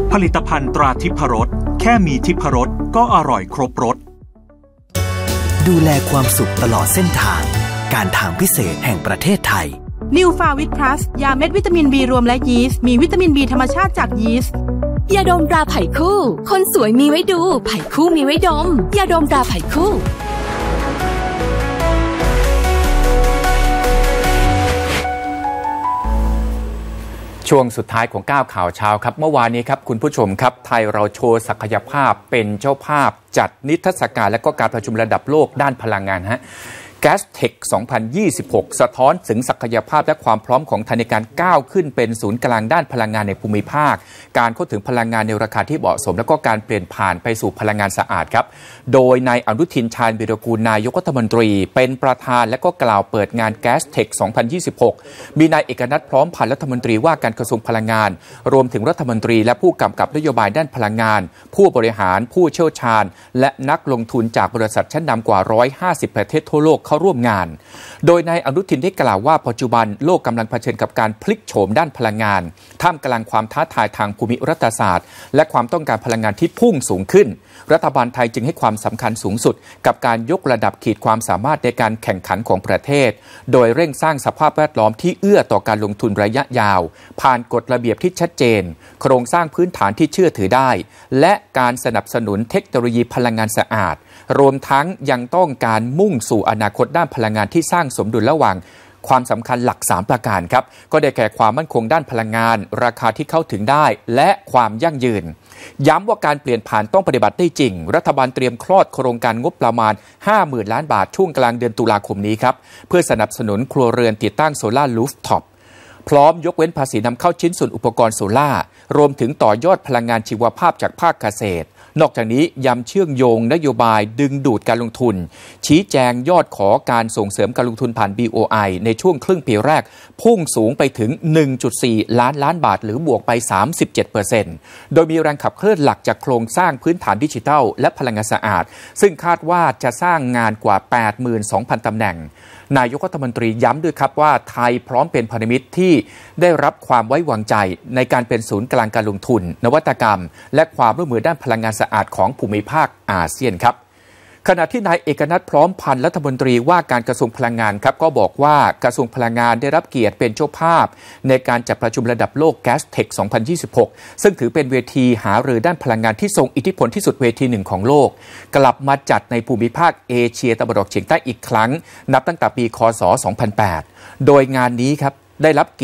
ผลิตภัณฑ์ตราทิพรสแค่มีทิพรสก็อร่อยครบรสดูแลความสุขตลอดเส้นทางการทางพิเศษแห่งประเทศไทยนิวฟาวิตพลัสยาเม็ดวิตามินบีรวมและยีสต์มีวิตามินบีธรรมชาติจากยีสต์ยาดมตราไผ่คู่คนสวยมีไว้ดูไผ่คู่มีไว้ดมยาดมตราไผ่คู่ช่วงสุดท้ายของ9ข่าวเช้าครับเมื่อวานนี้ครับคุณผู้ชมครับไทยเราโชว์ศักยภาพเป็นเจ้าภาพจัดนิทรรศการและก็การประชุมระดับโลกด้านพลังงานGasTech 2026 สะท้อนถึงศักยภาพและความพร้อมของไทยในการก้าวขึ้นเป็นศูนย์กลางด้านพลังงานในภูมิภาคการเข้าถึงพลังงานในราคาที่เหมาะสมและก็การเปลี่ยนผ่านไปสู่พลังงานสะอาดครับโดยนายอนุทินชาญวิรากูลนายกรัฐมนตรีเป็นประธานและก็กล่าวเปิดงาน GasTech 2026 มีนายเอกนัทพร้อมพันธ์รัฐมนตรีว่าการกระทรวงพลังงานรวมถึงรัฐมนตรีและผู้กำกับนโยบายด้านพลังงานผู้บริหารผู้เชี่ยวชาญและนักลงทุนจากบริษัทชั้นนำกว่า150ประเทศทั่วโลกเข้าร่วมงานโดยนายอนุทินได้กล่าวว่าปัจจุบันโลกกำลังเผชิญกับการพลิกโฉมด้านพลังงานท่ามกลางความท้าทายทางภูมิรัฐศาสตร์และความต้องการพลังงานที่พุ่งสูงขึ้นรัฐบาลไทยจึงให้ความสำคัญสูงสุดกับการยกระดับขีดความสามารถในการแข่งขันของประเทศโดยเร่งสร้างสภาพแวดล้อมที่เอื้อต่อการลงทุนระยะยาวผ่านกฎระเบียบที่ชัดเจนโครงสร้างพื้นฐานที่เชื่อถือได้และการสนับสนุนเทคโนโลยีพลังงานสะอาดรวมทั้งยังต้องการมุ่งสู่อนาคตด้านพลังงานที่สร้างสมดุลระหว่างความสำคัญหลัก3ประการครับก็ได้แก่ความมั่นคงด้านพลังงานราคาที่เข้าถึงได้และความยั่งยืนย้ำว่าการเปลี่ยนผ่านต้องปฏิบัติได้จริงรัฐบาลเตรียมคลอดโครงการงบประมาณ 50,000 ล้านบาทช่วงกลางเดือนตุลาคมนี้ครับเพื่อสนับสนุนครัวเรือนติดตั้งโซล่ารูฟท็อปพร้อมยกเว้นภาษีนำเข้าชิ้นส่วนอุปกรณ์โซล่ารวมถึงต่อยอดพลังงานชีวภาพจากภาคเกษตรนอกจากนี้ย้ำเชื่อมโยงนโยบายดึงดูดการลงทุนชี้แจงยอดขอการส่งเสริมการลงทุนผ่าน BOI ในช่วงครึ่งปีแรกพุ่งสูงไปถึง 1.4 ล้านบาทหรือบวกไป 37% โดยมีแรงขับเคลื่อนหลักจากโครงสร้างพื้นฐานดิจิทัลและพลังงานสะอาดซึ่งคาดว่าจะสร้างงานกว่า 82,000 ตำแหน่งนายกรัฐมนตรีย้ำด้วยครับว่าไทยพร้อมเป็นพันธมิตรที่ได้รับความไว้วางใจในการเป็นศูนย์กลางการลงทุนนวัตกรรมและความร่วมมือด้านพลังงานสะอาดของภูมิภาคอาเซียนครับขณะที่นายเอกนัทพร้อมพันธ์รัฐมนตรีว่าการกระทรวงพลังงานครับก็บอกว่ากระทรวงพลังงานได้รับเกียรติเป็นเจ้าภาพในการจัดประชุมระดับโลก GasTech 2026 ซึ่งถือเป็นเวทีหารือด้านพลังงานที่ทรงอิทธิพลที่สุดเวทีหนึ่งของโลกกลับมาจัดในภูมิภาคเอเชียตะวันออกเฉียงใต้อีกครั้งนับตั้งแต่ปีคศ 2008 โดยงานนี้ครับได้รับ